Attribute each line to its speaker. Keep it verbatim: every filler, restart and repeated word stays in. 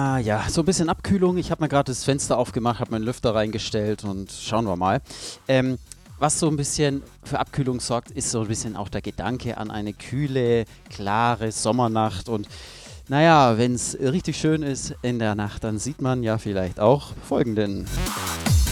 Speaker 1: Ah, ja, so ein bisschen Abkühlung. Ich habe mir gerade das Fenster aufgemacht, habe meinen Lüfter reingestellt und schauen wir mal. Ähm, was so ein bisschen für Abkühlung sorgt, ist so ein bisschen auch der Gedanke an eine kühle, klare Sommernacht. Und naja, wenn es richtig schön ist in der Nacht, dann sieht man ja vielleicht auch folgenden.